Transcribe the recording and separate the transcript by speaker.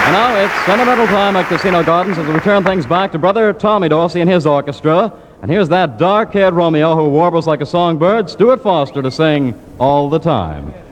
Speaker 1: And now it's sentimental time at Casino Gardens as we return things back to Brother Tommy Dorsey and his orchestra. And here's that dark-haired Romeo who warbles like a songbird, Stuart Foster, to sing All the Time.